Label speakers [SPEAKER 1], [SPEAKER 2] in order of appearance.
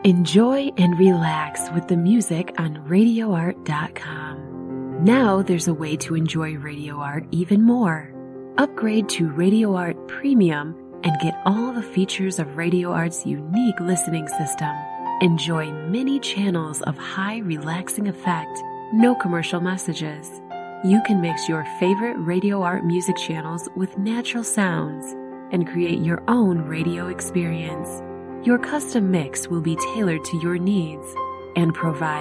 [SPEAKER 1] Enjoy and relax with the music on RadioArt.com. Now there's a way to enjoy Radio Art even more. Upgrade to Radio Art Premium and get all the features of Radio Art's unique listening system. Enjoy many channels of high relaxing effect, no commercial messages. You can mix your favorite Radio Art music channels with natural sounds and create your own radio experience. Your custom mix will be tailored to your needs and provide